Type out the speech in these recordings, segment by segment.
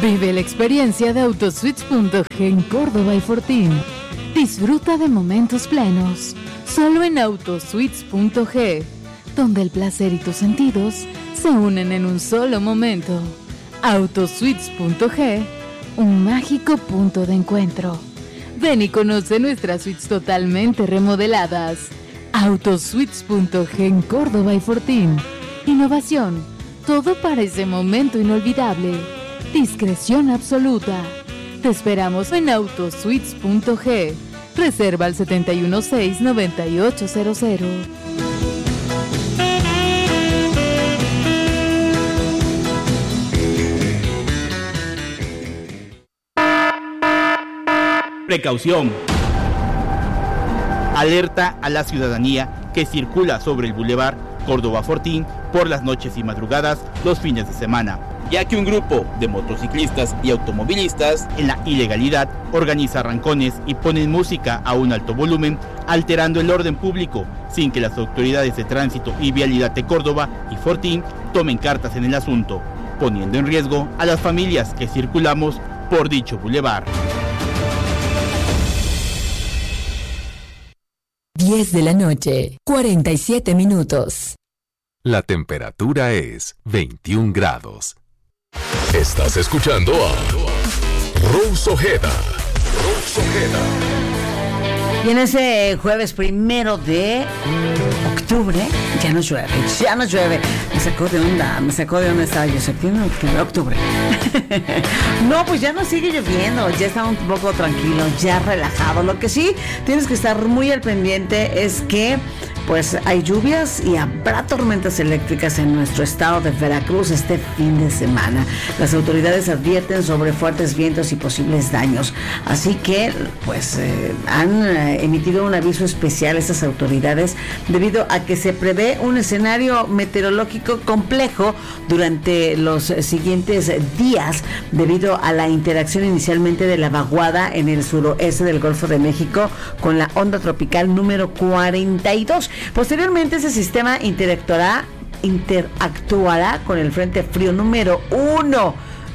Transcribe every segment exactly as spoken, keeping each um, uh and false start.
Vive la experiencia de Autosuites punto ge en Córdoba y Fortín. Disfruta de momentos plenos, solo en Autosuites punto ge, donde el placer y tus sentidos se unen en un solo momento. Autosuites punto ge, un mágico punto de encuentro. Ven y conoce nuestras suites totalmente remodeladas. Autosuites punto ge en Córdoba y Fortín. Innovación, todo para ese momento inolvidable. Discreción absoluta. Te esperamos en Autosuites punto ge. Reserva al siete uno seis, nueve ocho cero cero. Precaución. Alerta a la ciudadanía que circula sobre el Boulevard Córdoba Fortín por las noches y madrugadas los fines de semana, ya que un grupo de motociclistas y automovilistas en la ilegalidad organiza arrancones y ponen música a un alto volumen, alterando el orden público, sin que las autoridades de tránsito y vialidad de Córdoba y Fortín tomen cartas en el asunto, poniendo en riesgo a las familias que circulamos por dicho bulevar. diez de la noche, cuarenta y siete minutos. La temperatura es veintiún grados. Estás escuchando a Rose Ojeda. Rose Ojeda. Y en ese jueves primero de octubre, ya no llueve, ya no llueve. Me sacó de onda, me sacó de onda, estaba yo, septiembre, octubre, octubre. No, pues ya no sigue lloviendo, ya está un poco tranquilo, ya relajado. Lo que sí tienes que estar muy al pendiente es que pues hay lluvias y habrá tormentas eléctricas en nuestro estado de Veracruz este fin de semana. Las autoridades advierten sobre fuertes vientos y posibles daños. Así que, pues, eh, han eh, emitido un aviso especial a estas autoridades debido a que se prevé un escenario meteorológico complejo durante los siguientes días debido a la interacción inicialmente de la vaguada en el suroeste del Golfo de México con la onda tropical número cuarenta y dos. Posteriormente, ese sistema interactuará, interactuará con el frente frío número uno,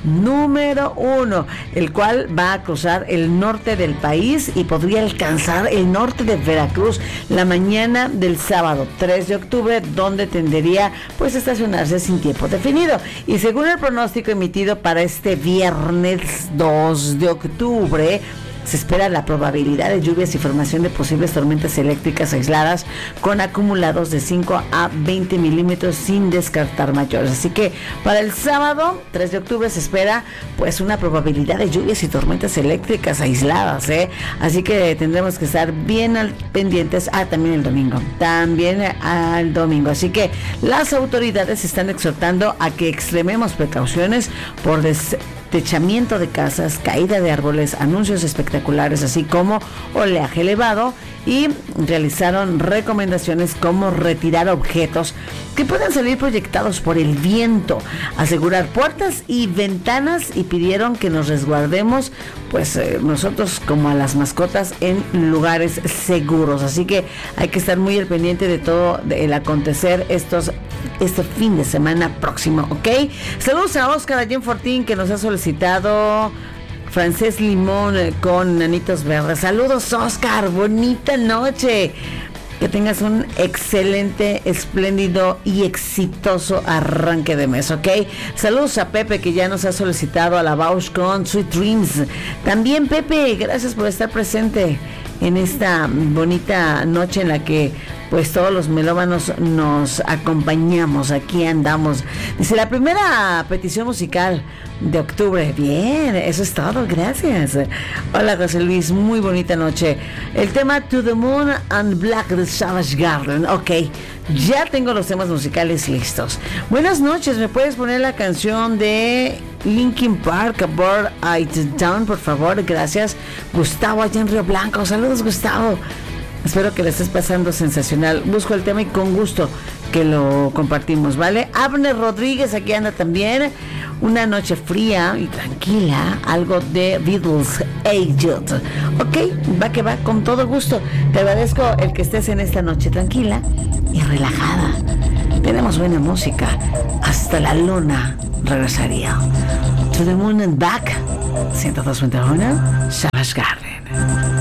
número uno, el cual va a cruzar el norte del país y podría alcanzar el norte de Veracruz la mañana del sábado tres de octubre, donde tendería pues a estacionarse sin tiempo definido. Y según el pronóstico emitido para este viernes dos de octubre, se espera la probabilidad de lluvias y formación de posibles tormentas eléctricas aisladas con acumulados de cinco a veinte milímetros sin descartar mayores. Así que para el sábado tres de octubre se espera pues una probabilidad de lluvias y tormentas eléctricas aisladas, ¿eh? Así que tendremos que estar bien al pendientes. Ah, también el domingo, también al domingo. Así que las autoridades están exhortando a que extrememos precauciones por des techamiento de casas, caída de árboles, anuncios espectaculares, así como oleaje elevado, y realizaron recomendaciones como retirar objetos que puedan salir proyectados por el viento, asegurar puertas y ventanas, y pidieron que nos resguardemos pues eh, nosotros como a las mascotas en lugares seguros. Así que hay que estar muy al pendiente de todo el acontecer estos este fin de semana próximo, ¿ok? Saludos a Oscar allá en Fortín, que nos ha solicitado Francés Limón con Nanitos Verdes. Saludos, Oscar, bonita noche. Que tengas un excelente, espléndido y exitoso arranque de mes, ¿ok? Saludos a Pepe, que ya nos ha solicitado a la Bausch con Sweet Dreams. También, Pepe, gracias por estar presente en esta bonita noche en la que pues todos los melómanos nos acompañamos, aquí andamos. Dice, la primera petición musical de octubre. Bien, eso es todo, gracias. Hola, José Luis, muy bonita noche. El tema To the Moon and Black de Savage Garden. Ok, ya tengo los temas musicales listos. Buenas noches, ¿me puedes poner la canción de Linkin Park, Aboard It Down, por favor? Gracias. Gustavo, allá en Río Blanco. Saludos, Gustavo. Espero que le estés pasando sensacional. Busco el tema y con gusto que lo compartimos, ¿vale? Abner Rodríguez, aquí anda también. Una noche fría y tranquila, algo de Beatles, Aged. Ok, va que va, con todo gusto. Te agradezco el que estés en esta noche tranquila y relajada. Tenemos buena música. Hasta la luna regresaría. To the Moon and Back, ciento dos punto uno, Savage Garden.